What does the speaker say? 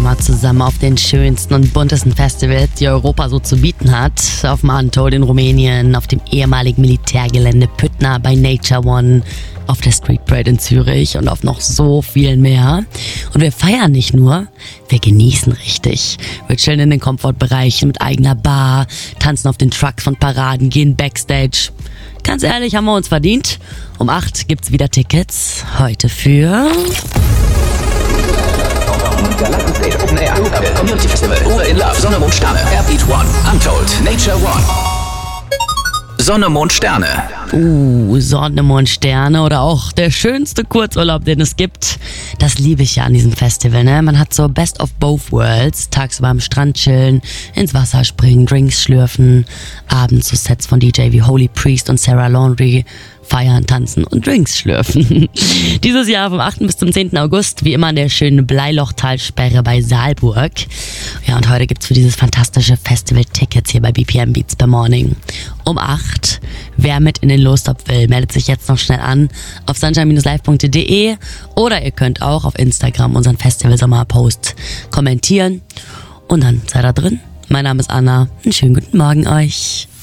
Sommer zusammen auf den schönsten und buntesten Festivals, die Europa so zu bieten hat. Auf dem Untold in Rumänien, auf dem ehemaligen Militärgelände Püttner bei Nature One, auf der Street Parade in Zürich und auf noch so viel mehr. Und wir feiern nicht nur, wir genießen richtig. Wir chillen in den Komfortbereichen mit eigener Bar, tanzen auf den Trucks von Paraden, gehen Backstage. Ganz ehrlich, haben wir uns verdient. Um 8 gibt's wieder Tickets. Heute für... Open Air, Community Festival, Uwe in Love, Sonne, Mond, Sterne, Airbeat One, Untold, Nature One. Sonne, Mond, Sterne. Sonne, Mond, Sterne oder auch der schönste Kurzurlaub, den es gibt. Das liebe ich ja an diesem Festival, ne? Man hat so Best of Both Worlds. Tagsüber am Strand chillen, ins Wasser springen, Drinks schlürfen. Abends so Sets von DJ wie Holy Priest und Sarah Laundry. Feiern, tanzen und Drinks schlürfen. Dieses Jahr vom 8. bis zum 10. August, wie immer an der schönen Bleilochtalsperre bei Saalburg. Ja, und heute gibt's für dieses fantastische Festival Tickets hier bei BPM Beats per Morning. Um 8. Wer mit in den Lostopf will, meldet sich jetzt noch schnell an auf sunshine-live.de oder ihr könnt auch auf Instagram unseren Festival-Sommer-Post kommentieren und dann seid da drin. Mein Name ist Anna. Einen schönen guten Morgen euch.